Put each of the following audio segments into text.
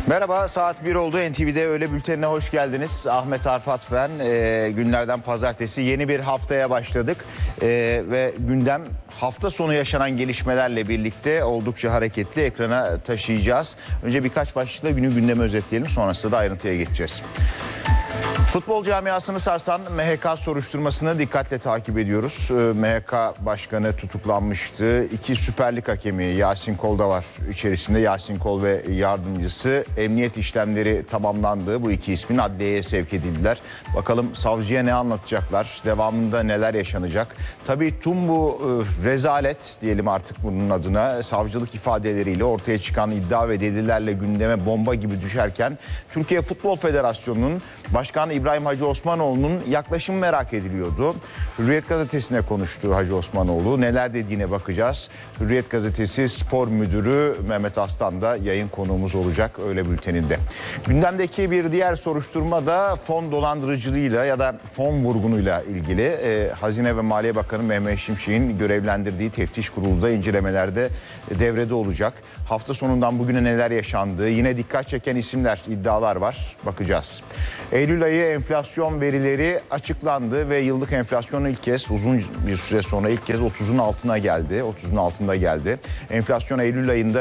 Merhaba, saat 1 oldu. NTV'de Öğle Bülteni'ne hoş geldiniz. Ahmet Arpat ben. Günlerden pazartesi yeni bir haftaya başladık. Ve gündem hafta sonu yaşanan gelişmelerle birlikte oldukça hareketli, ekrana taşıyacağız. Önce birkaç başlıkla günü gündeme özetleyelim, sonrasında da ayrıntıya geçeceğiz. Futbol camiasını sarsan MHK soruşturmasını dikkatle takip ediyoruz. MHK başkanı tutuklanmıştı. 2 Süper Lig hakemi Yasin Kol da var içerisinde. Yasin Kol ve yardımcısı. Emniyet işlemleri tamamlandı. Bu 2 ismin adliyeye sevk edildiler. Bakalım savcıya ne anlatacaklar? Devamında neler yaşanacak? Tabii tüm bu rezalet diyelim artık bunun adına, savcılık ifadeleriyle ortaya çıkan iddia ve delillerle gündeme bomba gibi düşerken Türkiye Futbol Federasyonu'nun Başkanı İbrahim Hacı Osmanoğlu'nun yaklaşımı merak ediliyordu. Hürriyet Gazetesi'ne konuştu Hacı Osmanoğlu. Neler dediğine bakacağız. Hürriyet Gazetesi Spor Müdürü Mehmet Aslan da yayın konuğumuz olacak Öğle Bülteni'nde. Gündemdeki bir diğer soruşturma da fon dolandırıcılığıyla ya da fon vurgunuyla ilgili. Hazine ve Maliye Bakanı Mehmet Şimşek'in görevlendirdiği teftiş kurulunda incelemelerde devrede olacak. Hafta sonundan bugüne neler yaşandı? Yine dikkat çeken isimler, iddialar var. Bakacağız. Eylül ayı enflasyon verileri açıklandı ve yıllık enflasyon ilk kez uzun bir süre sonra ilk kez 30'un altına geldi. 30'un altında geldi. Enflasyon Eylül ayında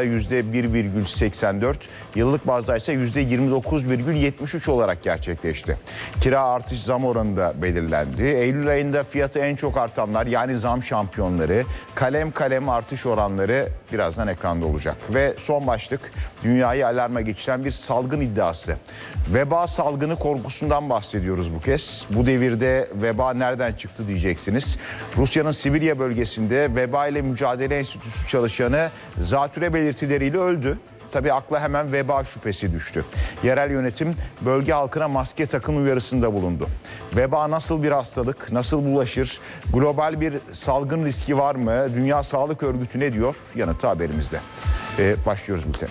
%1,84, yıllık bazda ise %29,73 olarak gerçekleşti. Kira artış zam oranı da belirlendi. Eylül ayında fiyatı en çok artanlar yani zam şampiyonları, kalem kalem artış oranları birazdan ekranda olacak. Ve son başlık, dünyayı alarma geçiren bir salgın iddiası. Veba salgını korkusundan bahsediyoruz bu kez. Bu devirde veba nereden çıktı diyeceksiniz. Rusya'nın Sibirya bölgesinde Veba ile Mücadele Enstitüsü çalışanı zatüre belirtileriyle öldü. Tabii akla hemen veba şüphesi düştü. Yerel yönetim bölge halkına maske takın uyarısında bulundu. Veba nasıl bir hastalık, nasıl bulaşır, global bir salgın riski var mı, Dünya Sağlık Örgütü ne diyor? Yanıtı haberimizde. Başlıyoruz bültene.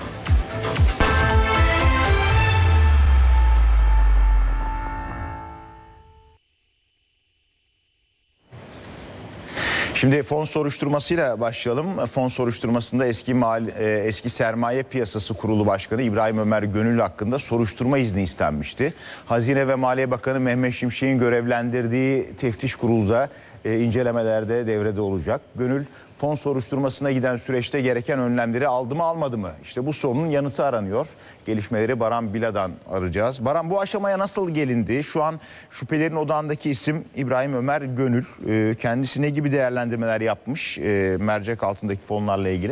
Şimdi fon soruşturmasıyla başlayalım. Fon soruşturmasında eski Sermaye Piyasası Kurulu Başkanı İbrahim Ömer Gönül hakkında soruşturma izni istenmişti. Hazine ve Maliye Bakanı Mehmet Şimşek'in görevlendirdiği teftiş kurulu da incelemelerde devrede olacak. Gönül fon soruşturmasına giden süreçte gereken önlemleri aldı mı almadı mı? İşte bu sorunun yanıtı aranıyor. Gelişmeleri Baran Bila'dan arayacağız. Baran, bu aşamaya nasıl gelindi? Şu an şüphelerin odağındaki isim İbrahim Ömer Gönül. Kendisi ne gibi değerlendirmeler yapmış mercek altındaki fonlarla ilgili?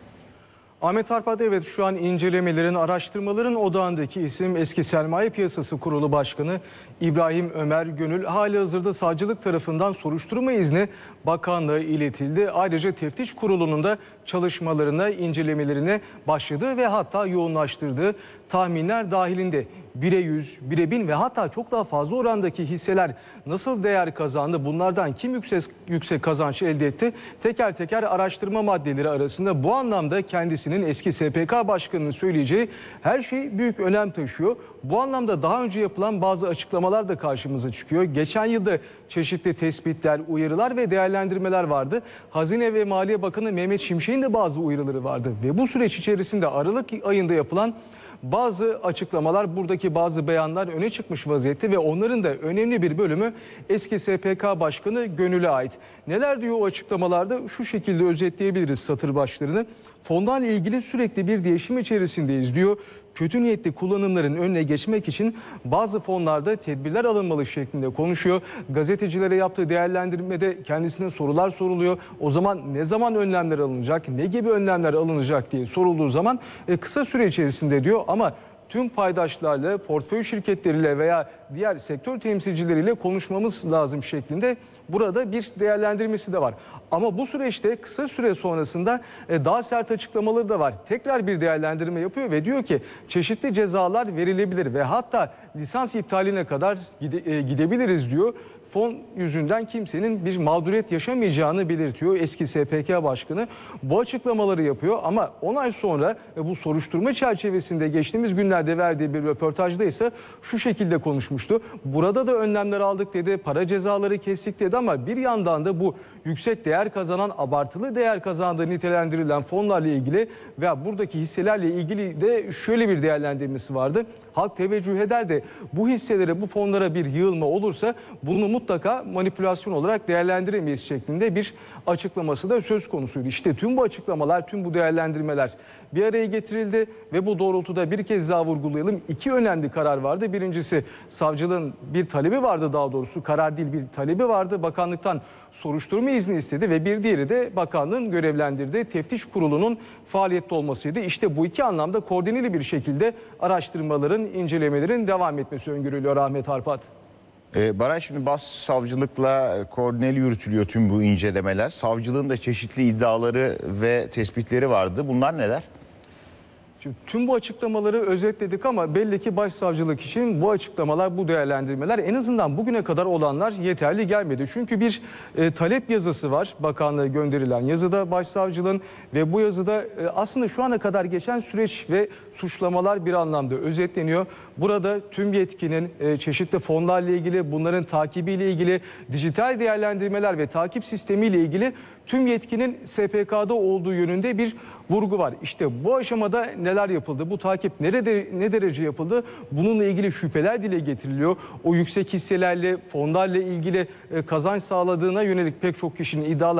Ahmet Arpat, evet, şu an incelemelerin, araştırmaların odağındaki isim eski Sermaye Piyasası Kurulu Başkanı İbrahim Ömer Gönül. Halihazırda savcılık tarafından soruşturma izni bakanlığa iletildi. Ayrıca teftiş kurulunun da çalışmalarına, incelemelerine başladığı ve hatta yoğunlaştırdığı tahminler dahilinde 1'e 100, 1'e 1000 ve hatta çok daha fazla orandaki hisseler nasıl değer kazandı? Bunlardan kim yüksek kazanç elde etti? Teker teker araştırma maddeleri arasında. Bu anlamda kendisinin eski SPK Başkanı'nın söyleyeceği her şey büyük önem taşıyor. Bu anlamda daha önce yapılan bazı açıklamalar da karşımıza çıkıyor. Geçen yılda çeşitli tespitler, uyarılar ve değerlendirmeler vardı. Hazine ve Maliye Bakanı Mehmet Şimşek'in de bazı uyarıları vardı. Ve bu süreç içerisinde Aralık ayında yapılan bazı açıklamalar, buradaki bazı beyanlar öne çıkmış vaziyette ve onların da önemli bir bölümü eski SPK Başkanı Gönül'e ait. Neler diyor o açıklamalarda? Şu şekilde özetleyebiliriz satır başlarını. Fonlarla ilgili sürekli bir değişim içerisindeyiz diyor. Kötü niyetli kullanımların önüne geçmek için bazı fonlarda tedbirler alınmalı şeklinde konuşuyor. Gazetecilere yaptığı değerlendirmede kendisine sorular soruluyor. O zaman ne zaman önlemler alınacak, ne gibi önlemler alınacak diye sorulduğu zaman kısa süre içerisinde diyor, ama tüm paydaşlarla, portföy şirketleriyle veya diğer sektör temsilcileriyle konuşmamız lazım şeklinde burada bir değerlendirmesi de var. Ama bu süreçte kısa süre sonrasında daha sert açıklamaları da var. Tekrar bir değerlendirme yapıyor ve diyor ki çeşitli cezalar verilebilir ve hatta lisans iptaline kadar gidebiliriz diyor. Fon yüzünden kimsenin bir mağduriyet yaşamayacağını belirtiyor eski SPK Başkanı. Bu açıklamaları yapıyor ama 10 ay sonra bu soruşturma çerçevesinde geçtiğimiz günlerde verdiği bir röportajda ise şu şekilde konuşmuştu. Burada da önlemler aldık dedi, para cezaları kestik dedi. söyledi ama bir yandan da bu yüksek değer kazanan, abartılı değer kazandığı nitelendirilen fonlarla ilgili veya buradaki hisselerle ilgili de şöyle bir değerlendirmesi vardı. Halk teveccüh eder de bu hisselere, bu fonlara bir yığılma olursa bunu mutlaka manipülasyon olarak değerlendiremeyiz şeklinde bir açıklaması da söz konusuydu. İşte tüm bu açıklamalar, tüm bu değerlendirmeler bir araya getirildi ve bu doğrultuda bir kez daha vurgulayalım. İki önemli karar vardı. Birincisi, savcılığın bir talebi vardı, daha doğrusu karar değil bir talebi vardı. Bakanlıktan soruşturma izni istedi ve bir diğeri de bakanlığın görevlendirdiği teftiş kurulunun faaliyette olmasıydı. İşte bu iki anlamda koordineli bir şekilde araştırmaların, incelemelerin devam etmesi öngörülüyor Ahmet Arpat. Baran, şimdi başsavcılıkla koordineli yürütülüyor tüm bu incelemeler. Savcılığın da çeşitli iddiaları ve tespitleri vardı. Bunlar neler? Şimdi tüm bu açıklamaları özetledik ama belli ki başsavcılık için bu açıklamalar, bu değerlendirmeler en azından bugüne kadar olanlar yeterli gelmedi. Çünkü bir talep yazısı var bakanlığa gönderilen yazıda başsavcılığın ve bu yazıda aslında şu ana kadar geçen süreç ve suçlamalar bir anlamda özetleniyor. Burada tüm yetkinin çeşitli fonlarla ilgili, bunların takibiyle ilgili, dijital değerlendirmeler ve takip sistemiyle ilgili tüm yetkinin SPK'da olduğu yönünde bir vurgu var. İşte bu aşamada neler yapıldı? Bu takip ne derece yapıldı? Bununla ilgili şüpheler dile getiriliyor. O yüksek hisselerle, fonlarla ilgili kazanç sağladığına yönelik pek çok kişinin iddiaları